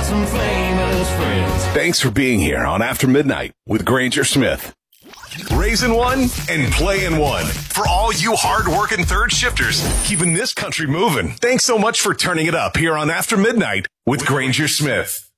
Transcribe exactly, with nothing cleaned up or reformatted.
some famous friends. Thanks for being here on After Midnight with Granger Smith. Raising one and playing one. For all you hard-working third shifters, keeping this country moving. Thanks so much for turning it up here on After Midnight with Granger Smith.